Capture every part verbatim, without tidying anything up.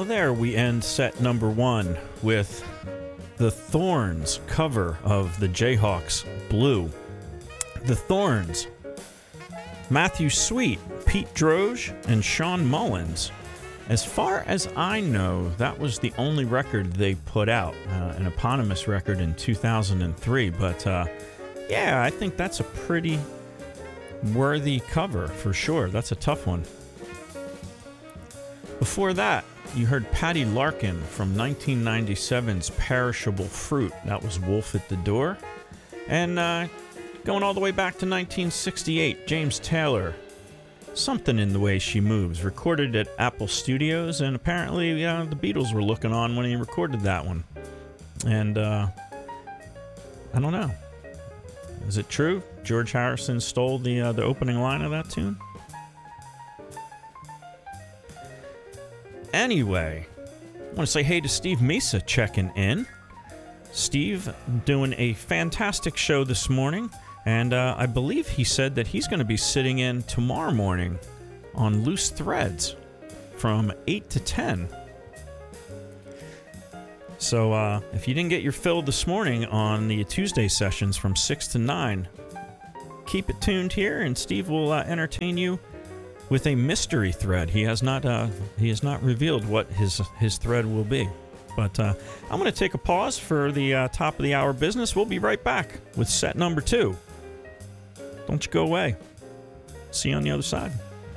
there we end set number one with the Thorns cover of the Jayhawks' Blue. The Thorns, Matthew Sweet, Pete Droge, and Sean Mullins. As far as I know, that was the only record they put out, uh, an eponymous record in two thousand three. But uh, yeah, I think that's a pretty worthy cover for sure. That's a tough one. Before that, you heard Patty Larkin from nineteen ninety-seven's Perishable Fruit. That was Wolf at the Door. And uh, going all the way back to nineteen sixty-eight, James Taylor, Something in the Way She Moves, recorded at Apple Studios, and apparently uh, the Beatles were looking on when he recorded that one. And uh, I don't know. Is it true? George Harrison stole the uh, the opening line of that tune? Anyway, I want to say hey to Steve Misa checking in. Steve doing a fantastic show this morning. And uh, I believe he said that he's going to be sitting in tomorrow morning on Loose Threads from eight to ten. So uh, if you didn't get your fill this morning on the Tuesday sessions from six to nine, keep it tuned here, and Steve will uh, entertain you with a mystery thread. He has not uh, he has not revealed what his, his thread will be. But uh, I'm going to take a pause for the uh, top of the hour business. We'll be right back with set number two. Don't you go away. See you on the other side.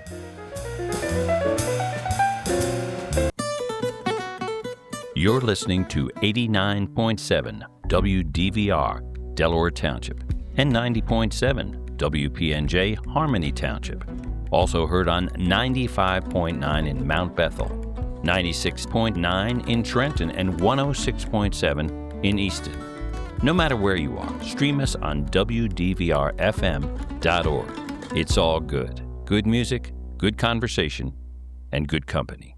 You're listening to eighty-nine point seven W D V R, Delaware Township, and ninety point seven W P N J, Harmony Township. Also heard on ninety-five point nine in Mount Bethel, ninety-six point nine in Trenton, and one oh six point seven in Easton. No matter where you are, stream us on W D V R F M dot org. It's all good. Good music, good conversation, and good company.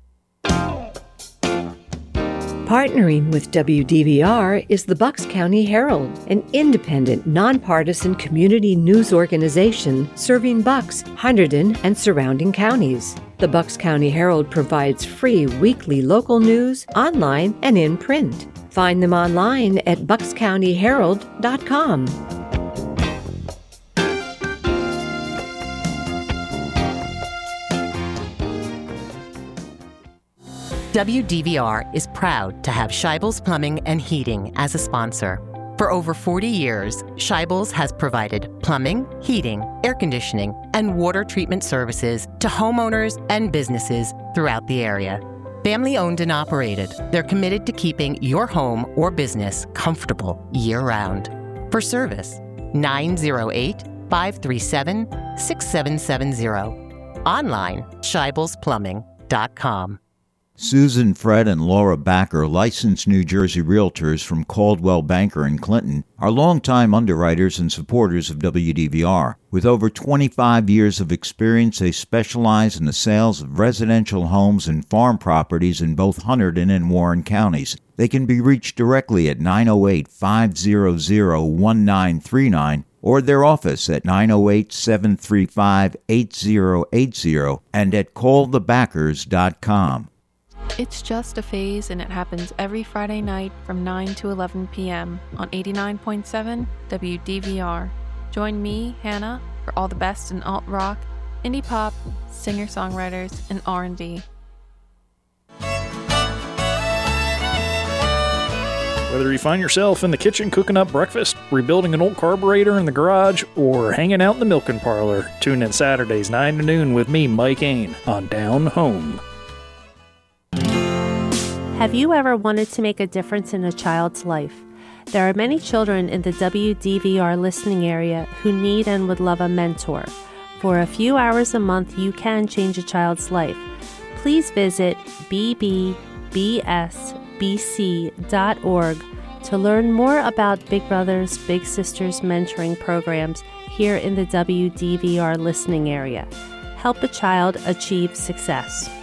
Partnering with W D V R is the Bucks County Herald, an independent, nonpartisan community news organization serving Bucks, Hunterdon, and surrounding counties. The Bucks County Herald provides free weekly local news, online and in print. Find them online at bucks county herald dot com. W D V R is proud to have Scheibel's Plumbing and Heating as a sponsor. For over forty years, Scheibel's has provided plumbing, heating, air conditioning, and water treatment services to homeowners and businesses throughout the area. Family owned and operated, they're committed to keeping your home or business comfortable year-round. For service, nine oh eight, five three seven, six seven seven zero. Online, scheibels plumbing dot com. Susan, Fred, and Laura Backer, licensed New Jersey realtors from Caldwell Banker in Clinton, are longtime underwriters and supporters of W D V R. With over twenty-five years of experience, they specialize in the sales of residential homes and farm properties in both Hunterdon and Warren counties. They can be reached directly at nine oh eight, five hundred, one nine three nine or their office at nine oh eight, seven three five, eight oh eight oh and at call the backers dot com. It's Just a Phase, and it happens every Friday night from nine to eleven p.m. on eighty-nine point seven W D V R. Join me, Hannah, for all the best in alt-rock, indie pop, singer-songwriters, and R and B. Whether you find yourself in the kitchen cooking up breakfast, rebuilding an old carburetor in the garage, or hanging out in the milking parlor, tune in Saturdays nine to noon with me, Mike Ain, on Down Home. Have you ever wanted to make a difference in a child's life? There are many children in the W D V R listening area who need and would love a mentor. For a few hours a month, you can change a child's life. Please visit b b b s b c dot org to learn more about Big Brothers Big Sisters mentoring programs here in the W D V R listening area. Help a child achieve success.